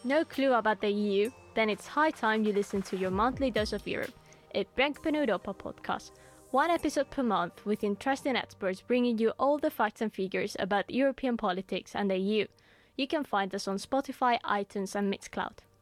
No clue about the EU? Then it's high time you listen to your monthly dose of Europe, a Brännpunkt Europa podcast. One episode per month with interesting experts bringing you all the facts and figures about European politics and the EU. You can find us on Spotify, iTunes and Mixcloud.